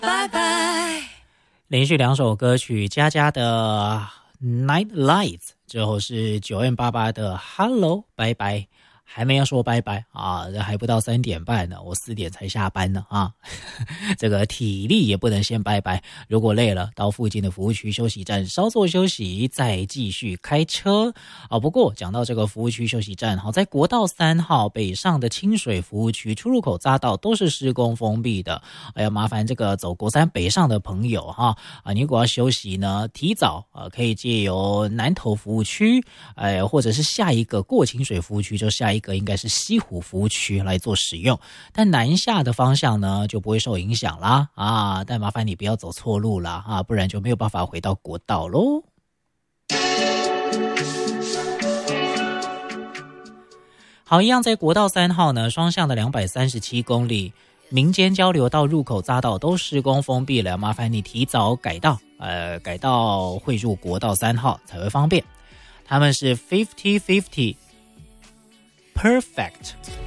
拜拜。 连续2首歌曲，佳佳的 Night Lights 之后是9M88的 Hello 拜拜，还没有说拜拜啊，还不到3点半呢，我4点才下班呢啊，这个体力也不能先拜拜，如果累了，到附近的服务区休息站稍作休息，再继续开车啊。不过讲到这个服务区休息站，好，在国道3号北上的清水服务区出入口匝道都是施工封闭的，哎呀，麻烦这个走国3北上的朋友哈啊，你如果要休息呢，提早可以借由南投服务区，或者是下一个过清水服务区，就下一个应该是西湖服务区来做使用，但南下的方向呢就不会受影响啦啊，但麻烦你不要走错路啦啊，不然就没有办法回到国道咯。好，一样在国道3号呢，双向的237公里，民间交流道入口匝道都施工封闭了，麻烦你提早改道汇入国道3号才会方便。他们是50-50 Perfect